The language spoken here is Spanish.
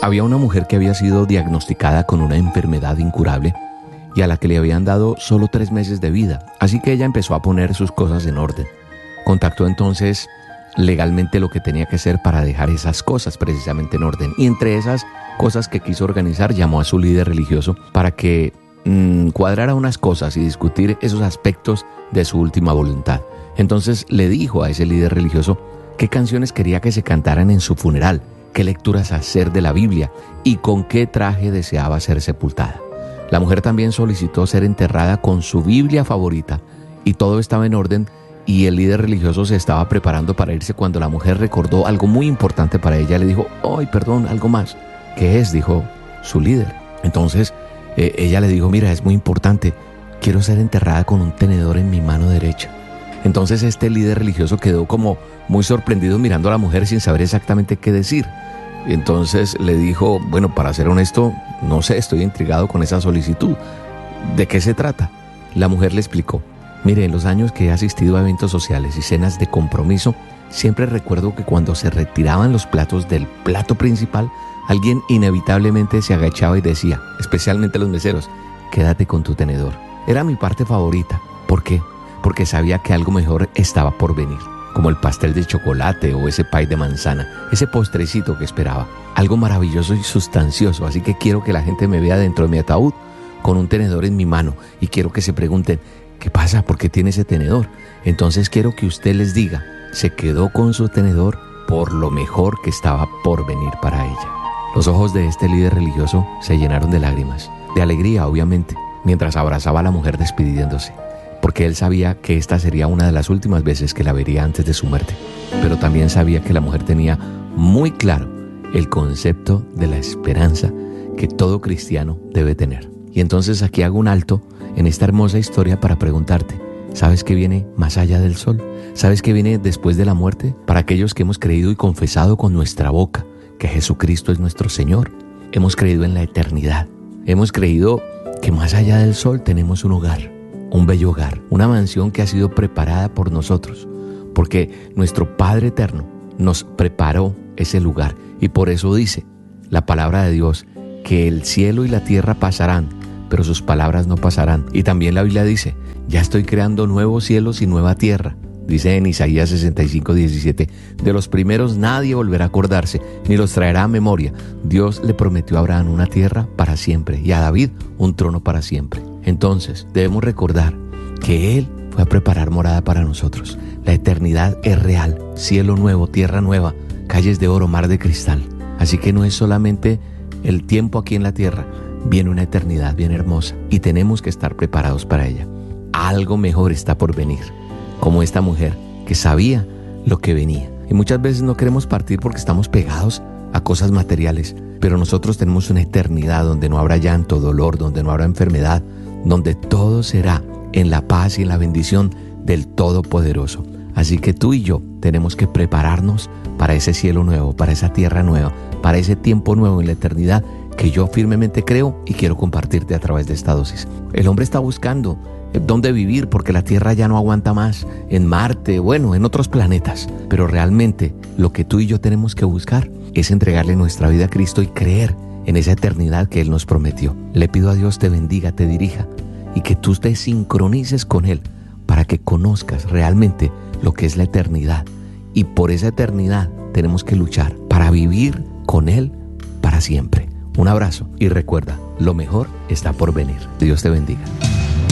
Había una mujer que había sido diagnosticada con una enfermedad incurable y a la que le habían dado solo 3 meses de vida. Así que ella empezó a poner sus cosas en orden. Contactó entonces legalmente lo que tenía que hacer para dejar esas cosas precisamente en orden. Y entre esas cosas que quiso organizar, llamó a su líder religioso para que cuadrara unas cosas y discutir esos aspectos de su última voluntad. Entonces le dijo a ese líder religioso qué canciones quería que se cantaran en su funeral, qué lecturas hacer de la Biblia y con qué traje deseaba ser sepultada. La mujer también solicitó ser enterrada con su Biblia favorita y todo estaba en orden, y el líder religioso se estaba preparando para irse cuando la mujer recordó algo muy importante para ella. Le dijo: ¡ay, perdón, algo más! ¿Qué es?, dijo su líder. Entonces ella le dijo: mira, es muy importante, quiero ser enterrada con un tenedor en mi mano derecha. Entonces este líder religioso quedó como muy sorprendido mirando a la mujer sin saber exactamente qué decir. Entonces le dijo: bueno, para ser honesto, no sé, estoy intrigado con esa solicitud. ¿De qué se trata? La mujer le explicó: mire, en los años que he asistido a eventos sociales y cenas de compromiso, siempre recuerdo que cuando se retiraban los platos del plato principal, alguien inevitablemente se agachaba y decía, especialmente los meseros: quédate con tu tenedor. Era mi parte favorita. ¿Por qué? Porque sabía que algo mejor estaba por venir, como el pastel de chocolate o ese pie de manzana, ese postrecito que esperaba, algo maravilloso y sustancioso. Así que quiero que la gente me vea dentro de mi ataúd con un tenedor en mi mano, y quiero que se pregunten: ¿qué pasa? ¿Por qué tiene ese tenedor? Entonces quiero que usted les diga: se quedó con su tenedor por lo mejor que estaba por venir para ella. Los ojos de este líder religioso se llenaron de lágrimas, de alegría obviamente, mientras abrazaba a la mujer despidiéndose, porque él sabía que esta sería una de las últimas veces que la vería antes de su muerte. Pero también sabía que la mujer tenía muy claro el concepto de la esperanza que todo cristiano debe tener. Y entonces aquí hago un alto en esta hermosa historia para preguntarte: ¿sabes qué viene más allá del sol? ¿Sabes qué viene después de la muerte? Para aquellos que hemos creído y confesado con nuestra boca que Jesucristo es nuestro Señor, hemos creído en la eternidad. Hemos creído que más allá del sol tenemos un hogar, un bello hogar, una mansión que ha sido preparada por nosotros, porque nuestro Padre Eterno nos preparó ese lugar. Y por eso dice la palabra de Dios que el cielo y la tierra pasarán, pero sus palabras no pasarán. Y también la Biblia dice: ya estoy creando nuevos cielos y nueva tierra. Dice en Isaías 65:17, de los primeros nadie volverá a acordarse, ni los traerá a memoria. Dios le prometió a Abraham una tierra para siempre y a David un trono para siempre. Entonces debemos recordar que Él fue a preparar morada para nosotros. La eternidad es real: cielo nuevo, tierra nueva, calles de oro, mar de cristal. Así que no es solamente el tiempo aquí en la tierra, viene una eternidad bien hermosa y tenemos que estar preparados para ella. Algo mejor está por venir, como esta mujer que sabía lo que venía. Y muchas veces no queremos partir porque estamos pegados a cosas materiales, pero nosotros tenemos una eternidad donde no habrá llanto, dolor, donde no habrá enfermedad, donde todo será en la paz y en la bendición del Todopoderoso. Así que tú y yo tenemos que prepararnos para ese cielo nuevo, para esa tierra nueva, para ese tiempo nuevo en la eternidad que yo firmemente creo y quiero compartirte a través de esta dosis. El hombre está buscando dónde vivir porque la tierra ya no aguanta más, en Marte, bueno, en otros planetas. Pero realmente lo que tú y yo tenemos que buscar es entregarle nuestra vida a Cristo y creer en esa eternidad que Él nos prometió. Le pido a Dios te bendiga, te dirija y que tú te sincronices con Él para que conozcas realmente lo que es la eternidad. Y por esa eternidad tenemos que luchar para vivir con Él para siempre. Un abrazo y recuerda, lo mejor está por venir. Dios te bendiga.